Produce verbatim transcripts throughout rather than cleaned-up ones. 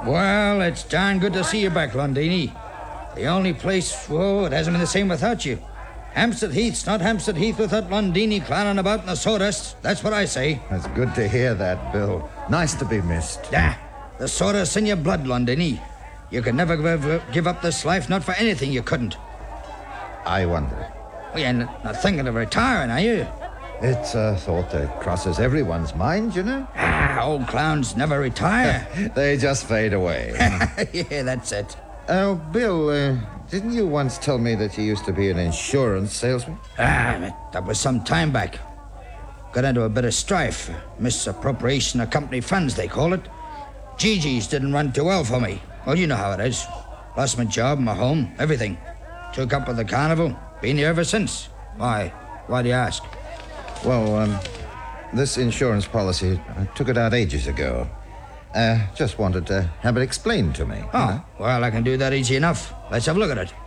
Well, it's darn good to see you back, Londini. The only place, whoa, it hasn't been the same without you. Hampstead Heath's not Hampstead Heath without Londini clowning about in the sawdust. That's what I say. That's good to hear that, Bill. Nice to be missed. Ah, the sawdust's in your blood, Londini. You could never give, give up this life, not for anything you couldn't. I wonder. Well, you're not thinking of retiring, are you? It's a thought that crosses everyone's mind, you know? Ah, old clowns never retire. They just fade away. Yeah, that's it. Oh, Bill, uh, didn't you once tell me that you used to be an insurance salesman? Ah, that was some time back. Got into a bit of strife. Misappropriation of company funds, they call it. Gigi's didn't run too well for me. Well, you know how it is. Lost my job, my home, everything. Took up with the carnival. Been here ever since. Why? Why do you ask? Well, um, this insurance policy, I took it out ages ago. Uh, just wanted to have it explained to me. Oh, you know? well, I can do that easy enough. Let's have a look at it.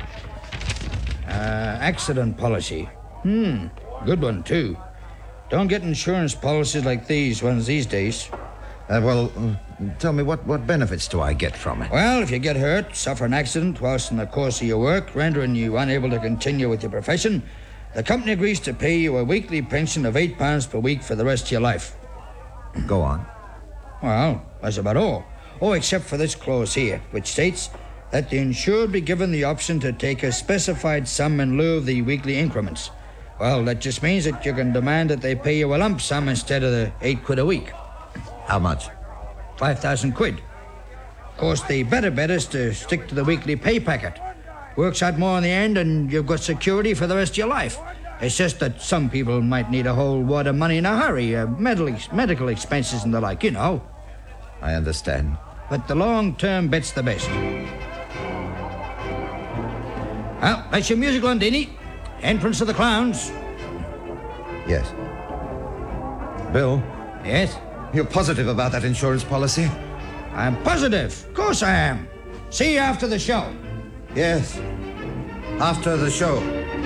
Uh, accident policy. Hmm, good one, too. Don't get insurance policies like these ones these days. Uh, well, uh, tell me, what, what benefits do I get from it? Well, if you get hurt, suffer an accident whilst in the course of your work, rendering you unable to continue with your profession, the company agrees to pay you a weekly pension of eight pounds per week for the rest of your life. Go on. Well, that's about all. Oh, except for this clause here, which states that the insured be given the option to take a specified sum in lieu of the weekly increments. Well, that just means that you can demand that they pay you a lump sum instead of the eight quid a week. How much? Five thousand quid. Of course, the better bet is to stick to the weekly pay packet. Works out more in the end, and you've got security for the rest of your life. It's just that some people might need a whole wad of money in a hurry, uh, medical, medical expenses and the like, you know. I understand. But the long-term bet's the best. Well, that's your music, Londini. Entrance of the clowns. Yes. Bill? Yes? You're positive about that insurance policy? I'm positive. Of course I am. See you after the show. Yes. After the show.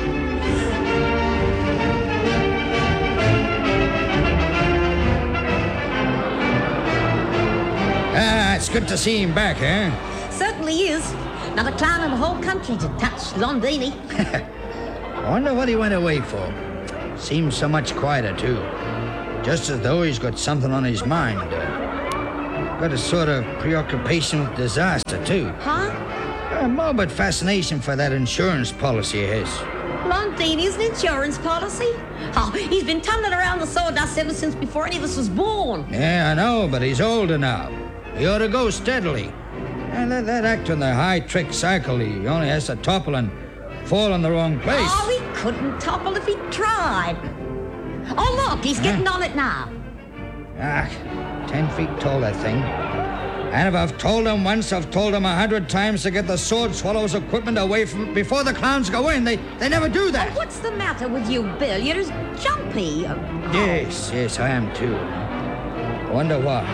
Ah, it's good to see him back, eh? Certainly is. Not a clown in the whole country to touch Londini. I wonder what he went away for. Seems so much quieter, too. Just as though he's got something on his mind. Uh, got a sort of preoccupation with disaster, too. Huh? A morbid fascination for that insurance policy of his. Londini's an insurance policy? Oh, he's been tumbling around the sawdust ever since before any of us was born. Yeah, I know, but he's older now. He ought to go steadily. And that, that act on the high-trick cycle, he only has to topple and fall in the wrong place. Oh, he couldn't topple if he tried. Oh, look, he's getting Huh? on it now. Ah, ten feet tall, that thing. And if I've told him once, I've told him a hundred times to get the sword swallows equipment away from it before the clowns go in. They they never do that. Oh, what's the matter with you, Bill? You're as jumpy. Oh. Yes, yes, I am too. I wonder why.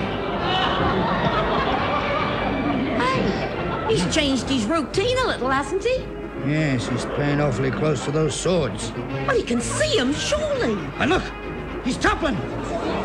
Hey, he's changed his routine a little, hasn't he? Yes, he's playing awfully close to those swords. Well, you can see him, surely. And look, he's toppling.